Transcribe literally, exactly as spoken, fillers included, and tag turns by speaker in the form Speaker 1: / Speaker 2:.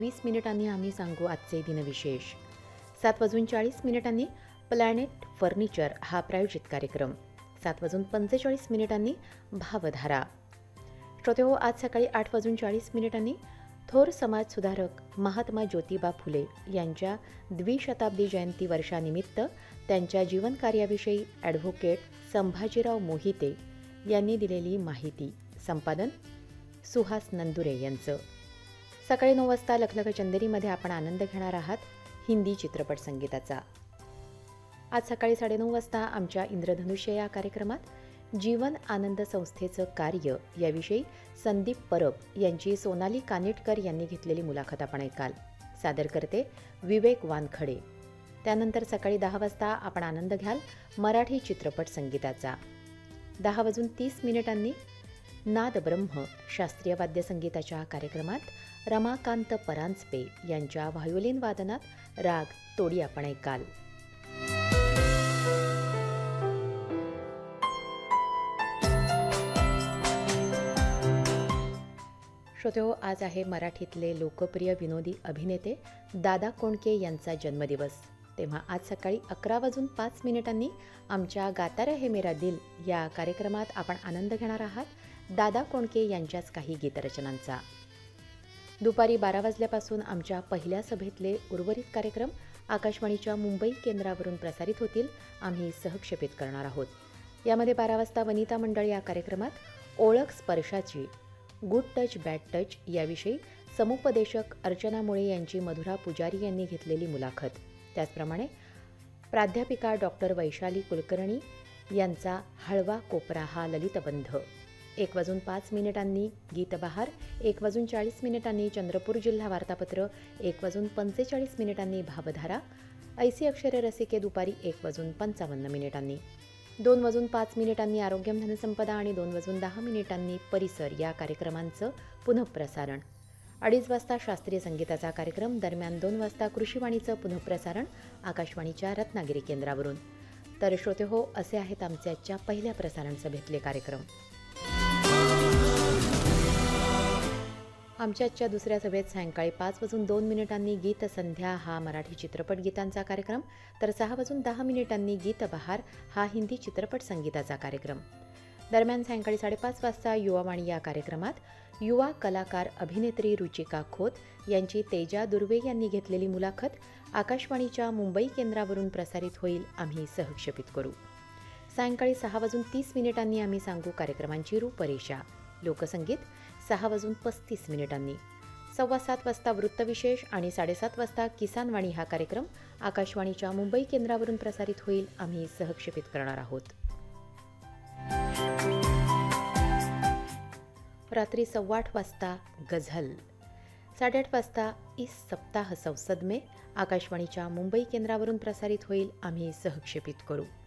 Speaker 1: वीस मिनिटांनी आम्ही सांगू आजचे दिनविशेष. सात वाजून चाळीस मिनिटांनी प्लॅनेट फर्निचर हा प्रायोजित कार्यक्रम. सात वाजून पंचेचाळीस मिनिटांनी भावधारा. श्रोतेहो, आज सकाळी आठ वाजून चाळीस मिनिटांनी थोर समाजसुधारक महात्मा ज्योतिबा फुले यांच्या द्विशताब्दी जयंती वर्षानिमित्त त्यांच्या जीवनकार्याविषयी ॲडव्होकेट संभाजीराव मोहिते यांनी दिलेली माहिती. संपादन सुहास नंदुरे यांचं. सकाळी नऊ वाजता लखलख चंदेरीमध्ये आपण आनंद घेणार आहात हिंदी चित्रपट संगीताचा. आज सकाळी साडेनऊ वाजता आमच्या इंद्रधनुष्य या कार्यक्रमात जीवन आनंद संस्थेचं कार्य याविषयी संदीप परब यांची सोनाली कानिटकर यांनी घेतलेली मुलाखत आपण ऐकाल. सादर करते विवेक वानखडे. त्यानंतर सकाळी दहा वाजता आपण आनंद घ्याल मराठी चित्रपट संगीताचा. दहा वाजून तीस मिनिटांनी नाद ब्रह्म शास्त्रीय वाद्यसंगीताच्या कार्यक्रमात रमाकांत परांजपे यांच्या व्हायोलिन वादनात राग तोडी आपण ऐकाल. श्रोतेहो, आज आहे मराठीतले लोकप्रिय विनोदी अभिनेते दादा कोंडके यांचा जन्मदिवस. तेव्हा आज सकाळी अकरा वाजून पाच मिनिटांनी आमच्या गाता रहे मेरा दिल या कार्यक्रमात आपण आनंद घेणार आहात दादा कोंडके यांच्याच काही गीतरचनांचा. दुपारी बारा वाजल्यापासून आमच्या पहिल्या सभेतले उर्वरित कार्यक्रम आकाशवाणीच्या मुंबई केंद्रावरून प्रसारित होतील. आम्ही सहक्षेपित करणार आहोत. यामध्ये बारा वाजता वनिता मंडळ या कार्यक्रमात ओळख स्पर्शाची गुड टच बॅड टच याविषयी समुपदेशक अर्चना मुळे यांची मधुरा पुजारी यांनी घेतलेली मुलाखत. त्याचप्रमाणे प्राध्यापिका डॉक्टर वैशाली कुलकर्णी यांचा हळवा कोपरा हा ललितबंध. एक वाजून पाच मिनिटांनी गीतबहार, एक वाजून चाळीस मिनिटांनी चंद्रपूर जिल्हा वार्तापत्र, एक वाजून पंचेचाळीस मिनिटांनी भावधारा, ऐसी अक्षरे रसिके दुपारी एक वाजून पंचावन्न मिनिटांनी. दोन वाजून पाच मिनिटांनी आरोग्यम धनसंपदा आणि दोन वाजून दहा मिनिटांनी परिसर या कार्यक्रमांचं पुनःप्रसारण. अडीच वाजता शास्त्रीय संगीताचा कार्यक्रम. दरम्यान दोन वाजता कृषीवाणीचं पुनःप्रसारण आकाशवाणीच्या रत्नागिरी केंद्रावरून. तर श्रोते हो, असे आहेत आमचे आजच्या पहिल्या प्रसारण सभेतले कार्यक्रम. आमच्या आजच्या दुसऱ्या सभेत सायंकाळी पाच वाजून दोन मिनिटांनी गीतसंध्या हा मराठी चित्रपट गीतांचा कार्यक्रम, तर सहा वाजून दहा मिनिटांनी गीतबहार हा हिंदी चित्रपट संगीताचा कार्यक्रम. दरम्यान सायंकाळी साडेपाच वाजता युवावाणी या कार्यक्रमात युवा कलाकार अभिनेत्री रुचिका खोत यांची तेजा दुर्वे यांनी घेतलेली मुलाखत आकाशवाणीच्या मुंबई केंद्रावरून प्रसारित होईल. आम्ही सहक्षेपित करू. सायंकाळी सहा वाजून तीस मिनिटांनी आम्ही सांगू कार्यक्रमांची रूपरेषा. लोकसंगीत सहा वाजून पस्तीस मिनिटांनी. सव्वा सात वाजता वृत्तविशेष आणि साडेसात वाजता किसानवाणी हा कार्यक्रम आकाशवाणीच्या मुंबई केंद्रावरून प्रसारित होईल. आम्ही सहक्षेपित करणार आहोत. रात्री सव्वा आठ वाजता गझल. साडेआठ वाजता इस सप्ताह संसद में आकाशवाणीच्या मुंबई केंद्रावरून प्रसारित होईल. आम्ही सहक्षेपित करू.